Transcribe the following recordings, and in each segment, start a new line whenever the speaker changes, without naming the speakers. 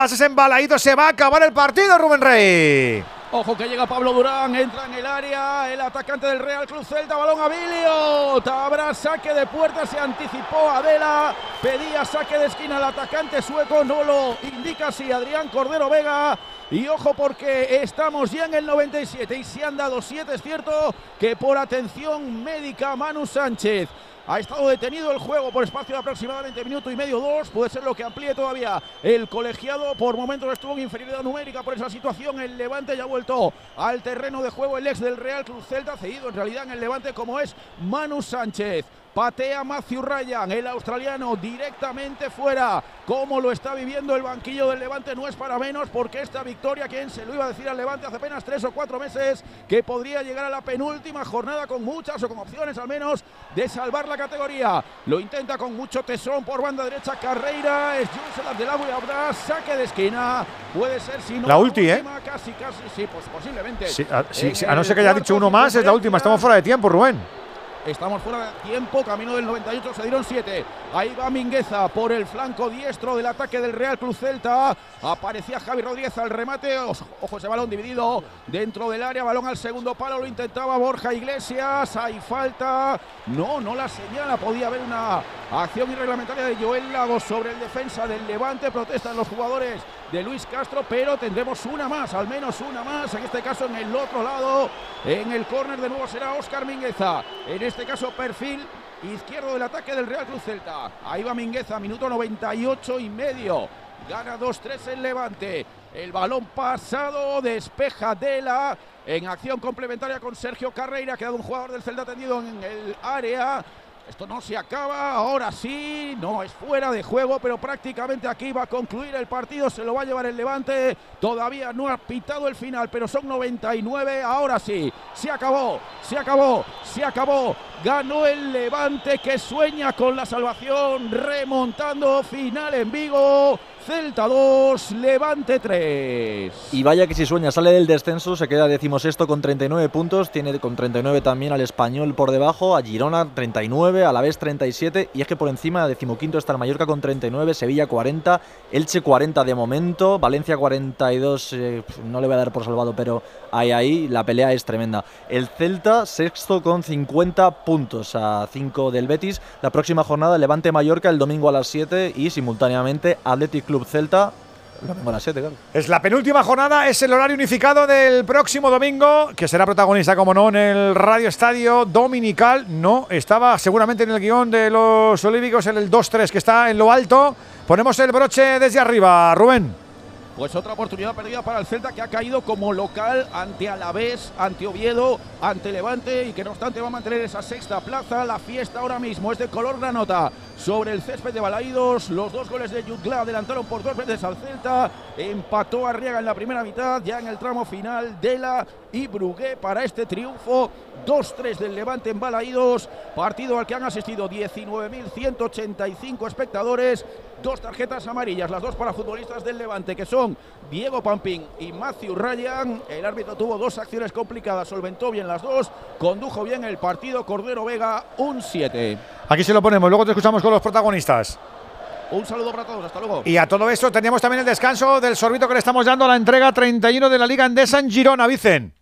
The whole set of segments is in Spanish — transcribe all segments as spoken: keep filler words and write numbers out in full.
Pases embalaídos, se va a acabar el partido, Rubén Rey.
Ojo que llega Pablo Durán, entra en el área, el atacante del Real Club Celta, balón a Bilio, habrá saque de puerta, se anticipó Adela, pedía saque de esquina el atacante sueco, no lo indica así Adrián Cordero Vega. Y ojo porque estamos ya en el noventa y siete y se han dado siete, es cierto que por atención médica Manu Sánchez ha estado detenido el juego por espacio de aproximadamente minuto y medio, dos. Puede ser lo que amplíe todavía el colegiado. Por momentos estuvo en inferioridad numérica por esa situación. El Levante ya ha vuelto al terreno de juego el ex del Real Club Celta, cedido en realidad en el Levante como es Manu Sánchez. Patea Matthew Ryan, el australiano, directamente fuera. Como lo está viviendo el banquillo del Levante no es para menos, porque esta victoria, ¿quién se lo iba a decir al Levante hace apenas tres o cuatro meses? Que podría llegar a la penúltima jornada con muchas o con opciones al menos de salvar la categoría. Lo intenta con mucho tesón por banda derecha Carreira, es Jules del agua y habrá saque de esquina. Puede ser si no
la ulti, ¿eh?
Casi, casi, sí, pues posiblemente.
Sí, a, sí, sí, a no ser que haya dicho uno más, es la última. Estamos fuera de tiempo, Rubén.
Estamos fuera de tiempo, camino del noventa y ocho, se dieron siete. Ahí va Mingueza por el flanco diestro del ataque del Real Club Celta. Aparecía Javi Rodríguez al remate. Ojo, ese balón dividido dentro del área. Balón al segundo palo, lo intentaba Borja Iglesias. Hay falta. No, no la señala. Podía haber una acción irreglamentaria de Joel Lagos sobre el defensa del Levante. Protestan los jugadores de Luis Castro, pero tendremos una más, al menos una más, en este caso en el otro lado, en el córner de nuevo será Óscar Mingueza, en este caso perfil izquierdo del ataque del Real Club Celta. Ahí va Mingueza, minuto noventa y ocho y medio, gana dos tres el Levante, el balón pasado, despeja Dela, en acción complementaria con Sergio Carreira, ha quedado un jugador del Celta tendido en el área. Esto no se acaba, ahora sí, no es fuera de juego, pero prácticamente aquí va a concluir el partido, se lo va a llevar el Levante, todavía no ha pitado el final, pero son noventa y nueve, ahora sí, se acabó, se acabó, se acabó, ganó el Levante que sueña con la salvación, remontando, final en Vigo, Celta dos, Levante tres.
Y vaya que si sueña, sale del descenso, se queda decimosexto con treinta y nueve puntos, tiene con treinta y nueve también al Español por debajo, a Girona treinta y nueve, a la vez treinta y siete, y es que por encima decimoquinto está el Mallorca con treinta y nueve, Sevilla cuarenta, Elche cuarenta de momento, Valencia cuarenta y dos, eh, no le voy a dar por salvado, pero ahí ahí la pelea es tremenda. El Celta sexto con cincuenta puntos, a cinco del Betis. La próxima jornada Levante-Mallorca el domingo a las siete y simultáneamente Athletic Club Celta el domingo a las siete, claro.
Es la penúltima jornada, es el horario unificado del próximo domingo, que será protagonista, como no, en el Radio Estadio Dominical. No, estaba seguramente en el guión de los olímpicos en el dos tres, que está en lo alto. Ponemos el broche desde arriba, Rubén.
Pues otra oportunidad perdida para el Celta, que ha caído como local ante Alavés, ante Oviedo, ante Levante, y que no obstante va a mantener esa sexta plaza. La fiesta ahora mismo es de color granota sobre el césped de Balaídos. Los dos goles de Jutgla adelantaron por dos veces al Celta. Empató Arriaga en la primera mitad, ya en el tramo final Dela y Brugué para este triunfo. dos tres del Levante en Balaídos, partido al que han asistido diecinueve mil ciento ochenta y cinco espectadores. Dos tarjetas amarillas, las dos para futbolistas del Levante, que son Diego Pampín y Matthew Ryan. El árbitro tuvo dos acciones complicadas, solventó bien las dos, condujo bien el partido. Cordero Vega, un siete.
Aquí se lo ponemos, luego te escuchamos con los protagonistas.
Un saludo para todos, hasta luego.
Y a todo esto teníamos también el descanso del sorbito que le estamos dando a la entrega treinta y uno de la Liga Endesa en Girona, Vicen.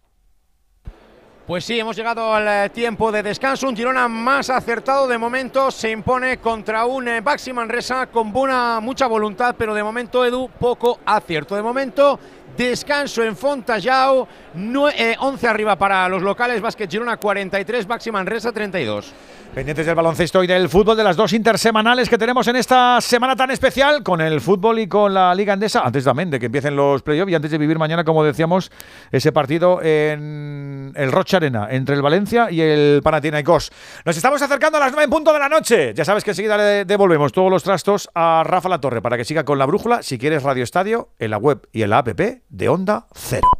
Pues sí, hemos llegado al tiempo de descanso. Un Girona más acertado de momento, se impone contra un eh, Baxi Manresa con buena, mucha voluntad, pero de momento, Edu, poco acierto. De momento, descanso en Fontallao, no, eh, once arriba para los locales, Básquet Girona cuarenta y tres, Baxi Manresa treinta y dos.
Pendientes del baloncesto y del fútbol, de las dos intersemanales que tenemos en esta semana tan especial, con el fútbol y con la Liga Endesa, antes también de que empiecen los playoffs y antes de vivir mañana, como decíamos, ese partido en el Rocha Arena entre el Valencia y el Panathinaikos. Nos estamos acercando a las nueve en punto de la noche. Ya sabes que enseguida le devolvemos todos los trastos a Rafa Latorre para que siga con la brújula. Si quieres Radio Estadio, en la web y en la app de Onda Cero.